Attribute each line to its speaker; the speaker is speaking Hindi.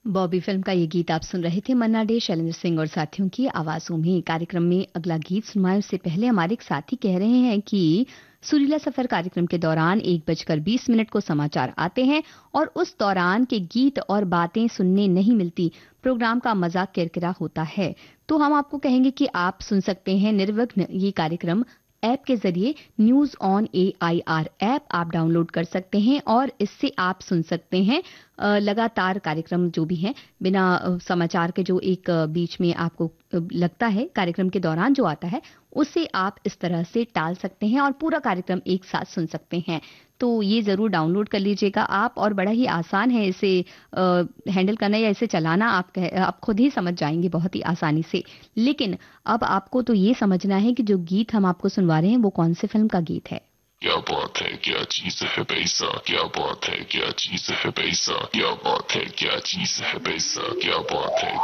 Speaker 1: बॉबी फिल्म का ये गीत आप सुन रहे थे मन्ना डे, शैलेंद्र सिंह और साथियों की आवाजों में। कार्यक्रम में अगला गीत सुनवाए उससे पहले हमारे एक साथी कह रहे हैं कि सुरीला सफर कार्यक्रम के दौरान 1:20 को समाचार आते हैं और उस दौरान के गीत और बातें सुनने नहीं मिलती। प्रोग्राम का मजाक किरकिरा होता है। तो हम आपको कहेंगे कि आप सुन सकते हैं निर्विघ्न ये कार्यक्रम ऐप के जरिए। न्यूज ऑन AIR ऐप आप डाउनलोड कर सकते हैं और इससे आप सुन सकते हैं लगातार कार्यक्रम जो भी हैं, बिना समाचार के जो एक बीच में आपको लगता है कार्यक्रम के दौरान जो आता है, उसे आप इस तरह से टाल सकते हैं और पूरा कार्यक्रम एक साथ सुन सकते हैं। तो ये ज़रूर डाउनलोड कर लीजिएगा आप, और बड़ा ही आसान है इसे हैंडल करना या इसे चलाना। आप खुद ही समझ जाएंगे बहुत ही आसानी से। लेकिन अब आपको तो ये समझना है कि जो गीत हम आपको सुनवा रहे हैं वो कौन से फिल्म का गीत है।
Speaker 2: क्या बात है, क्या चीज है पैसा, क्या बात है, क्या चीज है पैसा, क्या बात है, क्या चीज है पैसा, क्या बात है।